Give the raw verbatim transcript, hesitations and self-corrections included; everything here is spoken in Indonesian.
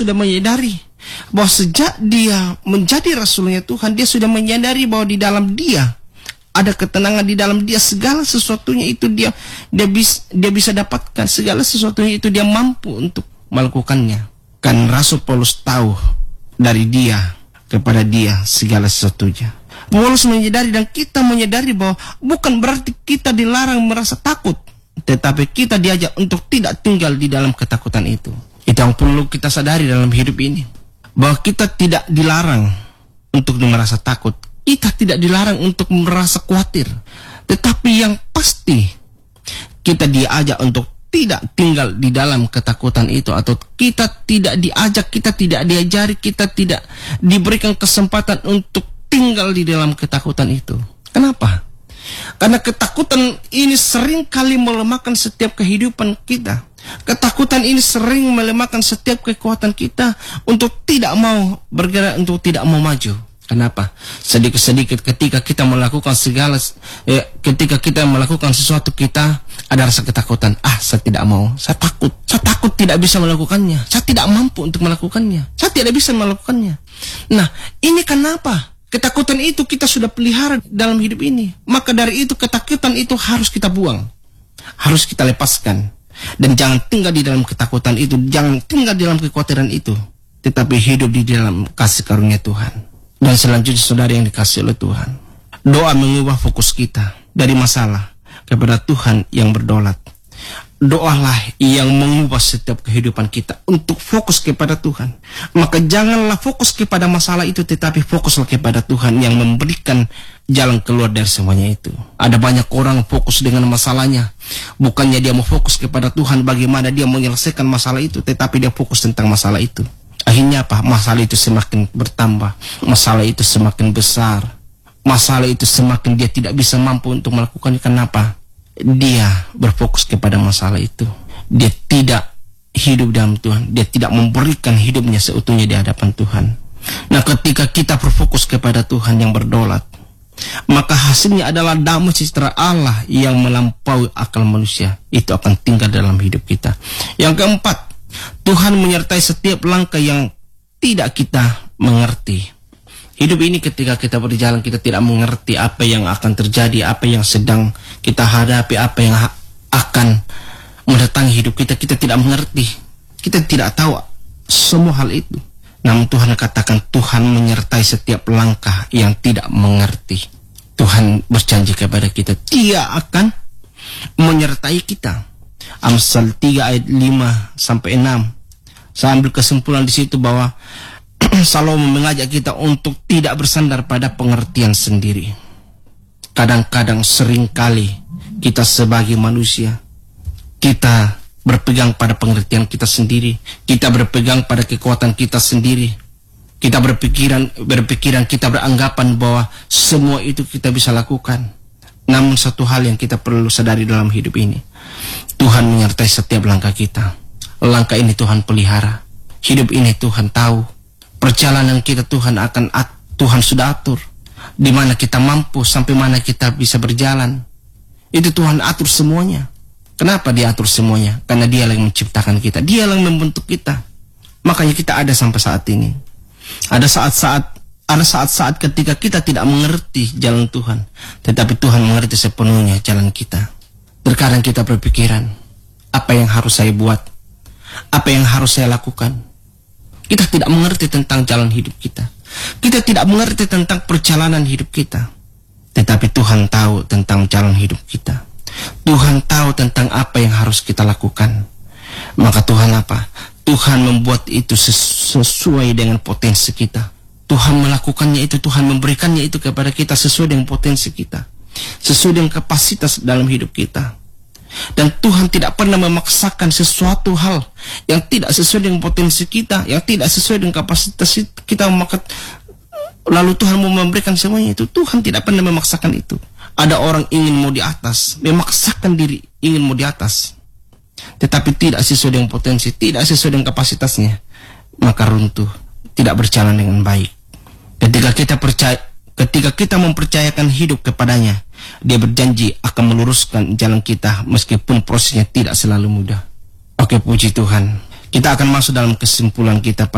sudah menyadari bahwa sejak dia menjadi rasulnya Tuhan, dia sudah menyadari bahwa di dalam dia ada ketenangan, di dalam dia segala sesuatunya itu dia dia bisa dia bisa dapatkan, segala sesuatunya itu dia mampu untuk melakukannya. Kan Rasul Paulus tahu dari dia kepada dia segala sesuatunya. Paulus menyadari dan kita menyadari bahwa bukan berarti kita dilarang merasa takut, tetapi kita diajak untuk tidak tinggal di dalam ketakutan itu. Itu yang perlu kita sadari dalam hidup ini, bahwa kita tidak dilarang untuk merasa takut, kita tidak dilarang untuk merasa khawatir, tetapi yang pasti kita diajak untuk tidak tinggal di dalam ketakutan itu, atau kita tidak diajak, kita tidak diajari, kita tidak diberikan kesempatan untuk tinggal di dalam ketakutan itu. Kenapa? Karena ketakutan ini sering kali melemahkan setiap kehidupan kita. Ketakutan ini sering melemahkan setiap kekuatan kita untuk tidak mau bergerak, untuk tidak mau maju. Kenapa? Sedikit-sedikit ketika kita melakukan segala, eh, ketika kita melakukan sesuatu, kita ada rasa ketakutan. Ah, saya tidak mau, saya takut, saya takut tidak bisa melakukannya, saya tidak mampu untuk melakukannya, saya tidak bisa melakukannya. Nah, ini kenapa? Ketakutan itu kita sudah pelihara dalam hidup ini. Maka dari itu ketakutan itu harus kita buang, harus kita lepaskan. Dan jangan tinggal di dalam ketakutan itu, jangan tinggal di dalam kekhawatiran itu, tetapi hidup di dalam kasih karunia Tuhan. Dan selanjutnya saudara yang dikasih oleh Tuhan, doa mengubah fokus kita dari masalah kepada Tuhan yang berdaulat. Doalah yang mengubah setiap kehidupan kita untuk fokus kepada Tuhan. Maka janganlah fokus kepada masalah itu, tetapi fokuslah kepada Tuhan yang memberikan jalan keluar dari semuanya itu. Ada banyak orang fokus dengan masalahnya, bukannya dia mau fokus kepada Tuhan bagaimana dia menyelesaikan masalah itu, tetapi dia fokus tentang masalah itu. Akhirnya apa? Masalah itu semakin bertambah, masalah itu semakin besar, masalah itu semakin dia tidak bisa mampu untuk melakukannya. Kenapa? Dia berfokus kepada masalah itu. Dia tidak hidup dalam Tuhan. Dia tidak memberikan hidupnya seutuhnya di hadapan Tuhan. Nah, ketika kita berfokus kepada Tuhan yang berdaulat, maka hasilnya adalah damai sejahtera Allah yang melampaui akal manusia. Itu akan tinggal dalam hidup kita. Yang keempat, Tuhan menyertai setiap langkah yang tidak kita mengerti. Hidup ini ketika kita berjalan, kita tidak mengerti apa yang akan terjadi, apa yang sedang kita hadapi, apa yang akan mendatangi hidup kita. Kita tidak mengerti, kita tidak tahu semua hal itu. Namun Tuhan katakan Tuhan menyertai setiap langkah yang tidak mengerti. Tuhan berjanji kepada kita, Dia akan menyertai kita. Amsal tiga ayat lima sampai enam. Saya ambil kesimpulan di situ bahwa Salomo mengajak kita untuk tidak bersandar pada pengertian sendiri. Kadang-kadang seringkali kita sebagai manusia, kita berpegang pada pengertian kita sendiri, kita berpegang pada kekuatan kita sendiri, kita berpikiran, berpikiran kita beranggapan bahwa semua itu kita bisa lakukan. Namun satu hal yang kita perlu sadari dalam hidup ini, Tuhan menyertai setiap langkah kita. Langkah ini Tuhan pelihara, hidup ini Tuhan tahu. Perjalanan kita Tuhan akan at, Tuhan sudah atur, di mana kita mampu, sampai mana kita bisa berjalan. Itu Tuhan atur semuanya. Kenapa Dia atur semuanya? Karena Dia yang menciptakan kita, Dia yang membentuk kita. Makanya kita ada sampai saat ini. Ada saat-saat, ada saat-saat ketika kita tidak mengerti jalan Tuhan, tetapi Tuhan mengerti sepenuhnya jalan kita. Terkadang kita berpikiran, apa yang harus saya buat? Apa yang harus saya lakukan? Kita tidak mengerti tentang jalan hidup kita. Kita tidak mengerti tentang perjalanan hidup kita. Tetapi Tuhan tahu tentang jalan hidup kita. Tuhan tahu tentang apa yang harus kita lakukan. Maka Tuhan apa? Tuhan membuat itu sesuai dengan potensi kita. Tuhan melakukannya itu, Tuhan memberikannya itu kepada kita sesuai dengan potensi kita, sesuai dengan kapasitas dalam hidup kita. Dan Tuhan tidak pernah memaksakan sesuatu hal yang tidak sesuai dengan potensi kita, yang tidak sesuai dengan kapasitas kita, maka lalu Tuhan mau memberikan semuanya itu. Tuhan tidak pernah memaksakan itu. Ada orang ingin mau di atas, memaksakan diri ingin mau di atas, tetapi tidak sesuai dengan potensi, tidak sesuai dengan kapasitasnya, maka runtuh, tidak berjalan dengan baik. Ketika kita percaya, ketika kita mempercayakan hidup kepadanya, Dia berjanji akan meluruskan jalan kita meskipun prosesnya tidak selalu mudah. Oke, puji Tuhan. Kita akan masuk dalam kesimpulan kita.